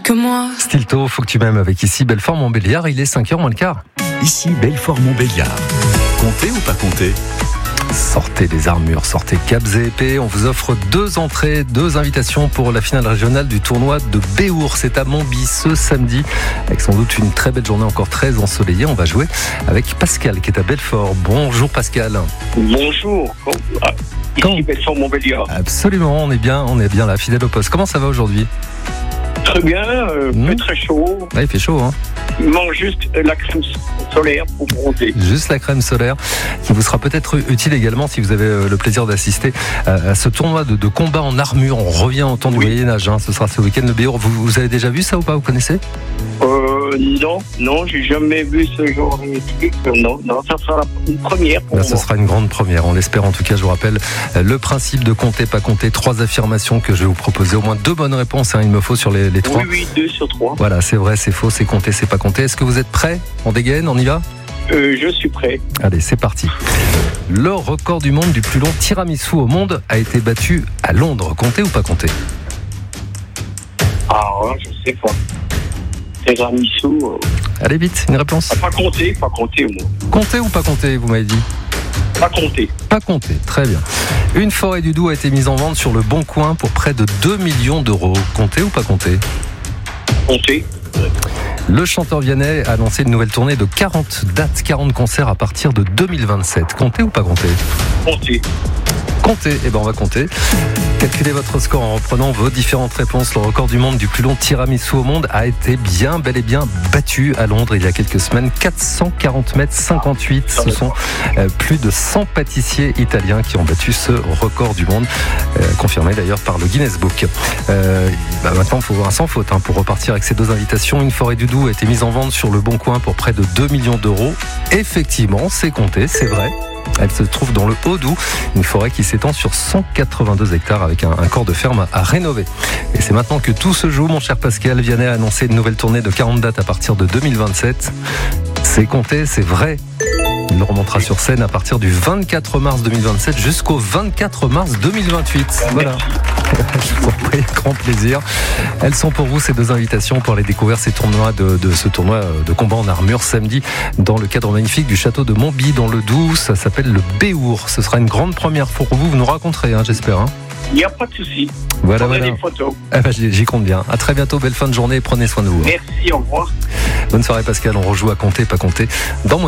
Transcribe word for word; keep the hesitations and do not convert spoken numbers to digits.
que moi. Stilto, faut que tu m'aimes avec ici Belfort-Montbéliard, il est cinq heures moins le quart. Ici Belfort-Montbéliard. Comptez ou pas comptez ? Sortez les armures, sortez capes et épées. On vous offre deux entrées, deux invitations pour la finale régionale du tournoi de Béour. C'est à Montby ce samedi, avec sans doute une très belle journée encore très ensoleillée. On va jouer avec Pascal qui est à Belfort. Bonjour Pascal. Bonjour. Ici Quand... Belfort-Montbéliard. Absolument, on est bien, on est bien là, fidèle au poste. Comment ça va aujourd'hui ? Très bien, euh, Mmh. fait très chaud. Ouais, il fait chaud, hein. Il manque juste la crème solaire pour bronzer. Juste la crème solaire qui vous sera peut-être utile également si vous avez le plaisir d'assister à ce tournoi de, de combat en armure. On revient au temps du Oui. Moyen-Âge, hein. Ce sera ce week-end le Béour. Vous, vous avez déjà vu ça ou pas ? Vous connaissez ? Euh, non, non, j'ai jamais vu ce genre de truc. Non, non, ça sera une première pour Là, moi. ce sera une grande première, on l'espère en tout cas. Je vous rappelle le principe de compter, pas compter. Trois affirmations que je vais vous proposer. Au moins deux bonnes réponses, hein, il me faut sur les, les trois. Oui, oui, deux sur trois. Voilà, c'est vrai, c'est faux, c'est compter, c'est pas compter. Est-ce que vous êtes prêts ? On dégaine, on y va ? Euh, je suis prêt. Allez, c'est parti. Le record du monde du plus long tiramisu au monde a été battu à Londres. Compter ou pas compter ? Ah, je sais pas. Tiramisu. Euh... Allez vite, une réponse. Ah, pas compter, pas compter, moi. Compter ou pas compter, vous m'avez dit ? Pas compter. Pas compter, très bien. Une forêt du Doubs a été mise en vente sur le Bon Coin pour près de deux millions d'euros. Compter ou pas compter ? Compter. Le chanteur Vianney a annoncé une nouvelle tournée de quarante dates, quarante concerts à partir de deux mille vingt-sept. Compter ou pas compter ? Compter. Compter, eh ben on va compter. Calculez votre score en reprenant vos différentes réponses. Le record du monde du plus long tiramisu au monde a été bien, bel et bien battu à Londres il y a quelques semaines. quatre cent quarante mètres cinquante-huit. Ce sont euh, plus de cent pâtissiers italiens qui ont battu ce record du monde, euh, confirmé d'ailleurs par le Guinness Book. Euh, bah maintenant, il faut voir un sans faute hein, pour repartir avec ces deux invitations. Une forêt du Doubs a été mise en vente sur le Bon Coin pour près de deux millions d'euros. Effectivement, c'est compté, c'est vrai. Elle se trouve dans le Haut-Doubs, une forêt qui s'étend sur cent quatre-vingt-deux hectares avec un, un corps de ferme à rénover. Et c'est maintenant que tout se joue, mon cher Pascal. Vianney a annoncé une nouvelle tournée de quarante dates à partir de deux mille vingt-sept. C'est compté, c'est vrai. Il remontera sur scène à partir du vingt-quatre mars deux mille vingt-sept jusqu'au vingt-quatre mars deux mille vingt-huit. Voilà. Je vous en prie, grand plaisir. Elles sont pour vous ces deux invitations pour aller découvrir ces tournois de, de ce tournoi de combat en armure samedi dans le cadre magnifique du château de Montby dans le Doubs. Ça s'appelle le Béour. Ce sera une grande première pour vous. Vous nous raconterez, hein, j'espère. Hein. Il n'y a pas de souci. Voilà, Prenez voilà. des photos. Ah bah, j'y, j'y compte bien. À très bientôt. Belle fin de journée. Prenez soin de vous. Merci, au revoir. Bonne soirée, Pascal. On rejoue à compter, pas compter. Dans